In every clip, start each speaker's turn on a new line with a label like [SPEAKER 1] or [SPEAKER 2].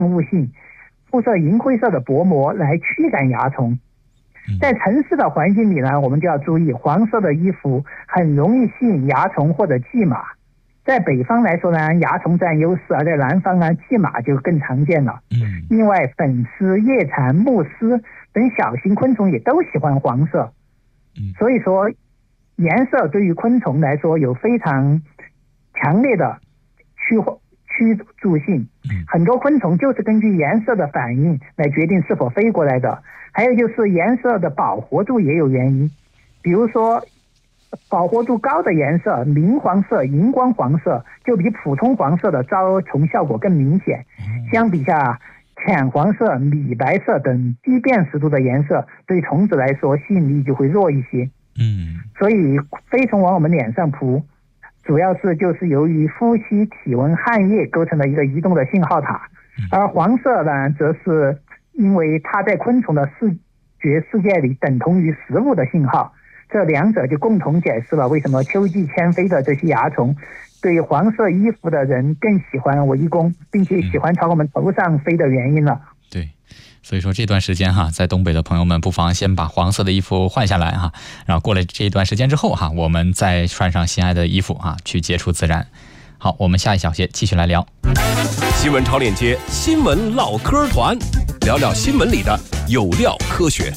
[SPEAKER 1] 物性，附射银灰色的薄膜来驱赶蚜虫。在城市的环境里呢，我们就要注意，黄色的衣服很容易吸引蚜虫或者蓟马。在北方来说呢，蚜虫占优势，而在南方呢，蓟马就更常见了。另外，粉丝、叶蝉、菟丝等小型昆虫也都喜欢黄色。所以说，颜色对于昆虫来说有非常强烈的驱逐性。很多昆虫就是根据颜色的反应来决定是否飞过来的。还有就是颜色的饱和度也有原因，比如说饱和度高的颜色，明黄色、荧光黄色就比普通黄色的招虫效果更明显。相比下，浅黄色、米白色等低辨识度的颜色对虫子来说吸引力就会弱一些。所以飞虫往我们脸上扑，主要就是由于呼吸、体温、汗液构成了一个移动的信号塔。而黄色呢，则是因为它在昆虫的视觉世界里等同于食物的信号。这两者就共同解释了为什么秋季迁飞的这些蚜虫对黄色衣服的人更喜欢围攻，并且喜欢朝我们头上飞的原因了。
[SPEAKER 2] 对，所以说这段时间在东北的朋友们不妨先把黄色的衣服换下来然后过了这一段时间之后我们再穿上心爱的衣服去接触自然。好，我们下一小节继续来聊
[SPEAKER 3] 新闻超链接，新闻唠嗑团，聊聊新闻里的有料科学。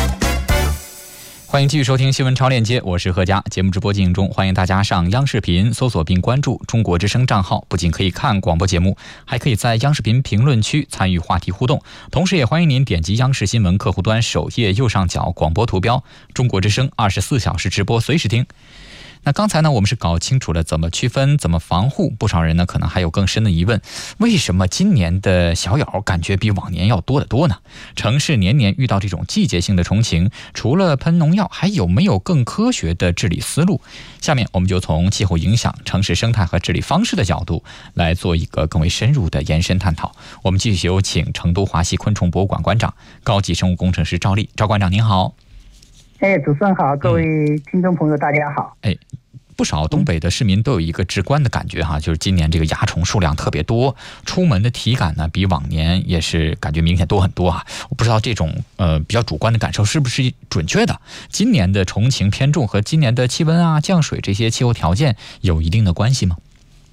[SPEAKER 2] 欢迎继续收听新闻超链接，我是何佳。节目直播进行中，欢迎大家上央视频搜索并关注中国之声账号，不仅可以看广播节目，还可以在央视频评论区参与话题互动。同时也欢迎您点击央视新闻客户端首页右上角广播图标，中国之声24小时直播，随时听。那刚才呢，我们是搞清楚了怎么区分、怎么防护，不少人呢可能还有更深的疑问：为什么今年的小咬感觉比往年要多得多呢？城市年年遇到这种季节性的虫情，除了喷农药，还有没有更科学的治理思路？下面我们就从气候影响、城市生态和治理方式的角度来做一个更为深入的延伸探讨。我们继续有请成都华西昆虫博物馆馆长、高级生物工程师赵丽。赵馆长您好。
[SPEAKER 1] 主持人好，各位听众朋友大家好。
[SPEAKER 2] 不少东北的市民都有一个直观的感觉就是今年这个蚜虫数量特别多，出门的体感呢比往年也是感觉明显多很多我不知道这种比较主观的感受是不是准确的？今年的虫情偏重和今年的气温降水这些气候条件有一定的关系吗？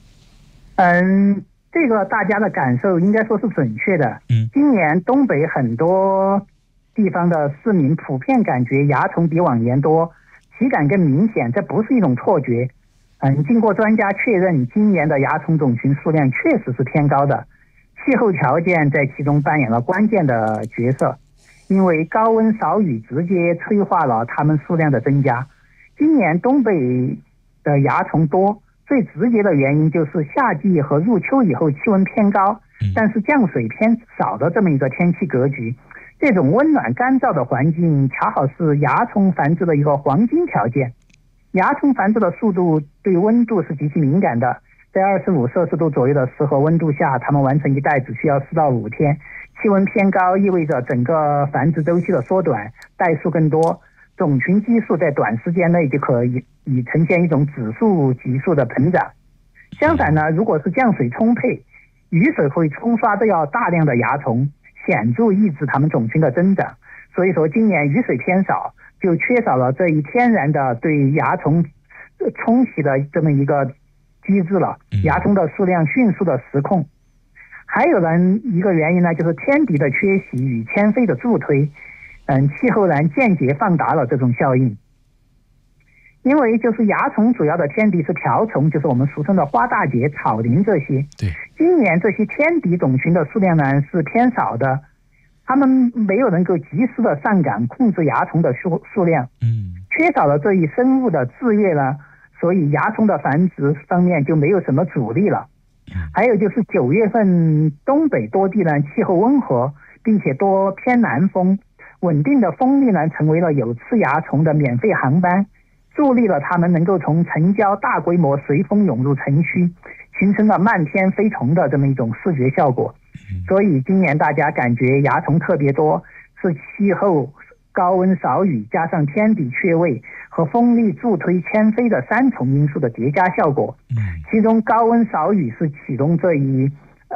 [SPEAKER 1] 这个大家的感受应该说是准确的。今年东北很多地方的市民普遍感觉蚜虫比往年多，体感更明显，这不是一种错觉。经过专家确认，今年的蚜虫种群数量确实是偏高的，气候条件在其中扮演了关键的角色，因为高温少雨直接催化了它们数量的增加。今年东北的蚜虫多，最直接的原因就是夏季和入秋以后气温偏高，但是降水偏少的这么一个天气格局。这种温暖干燥的环境恰好是蚜虫繁殖的一个黄金条件。蚜虫繁殖的速度对温度是极其敏感的，在25摄氏度左右的适合温度下，它们完成一代只需要4到5天。气温偏高意味着整个繁殖周期的缩短，代数更多，种群基数在短时间内就可以呈现一种指数级数的膨胀。相反呢，如果是降水充沛，雨水会冲刷掉大量的蚜虫，显著抑制它们种群的增长。所以说今年雨水偏少，就缺少了这一天然的对蚜虫冲洗的这么一个机制了，蚜虫的数量迅速的失控。还有一个原因呢，就是天敌的缺席与迁飞的助推，气候间接放大了这种效应。因为就是蚜虫主要的天敌是瓢虫，就是我们俗称的花大节、草蛉这些。
[SPEAKER 2] 对，
[SPEAKER 1] 今年这些天敌种群的数量呢是偏少的，它们没有能够及时的上岗控制蚜虫的数量，缺少了这一生物的制约呢，所以蚜虫的繁殖方面就没有什么阻力了。还有就是9月份东北多地呢气候温和，并且多偏南风，稳定的风力呢成为了有刺蚜虫的免费航班，助力了它们能够从城郊大规模随风涌入城区，形成了漫天飞虫的这么一种视觉效果。所以今年大家感觉蚜虫特别多，是气候高温少雨加上天敌缺位和风力助推迁飞的3重因素的叠加效果。其中高温少雨是启动这一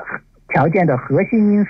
[SPEAKER 1] 条件的核心因素。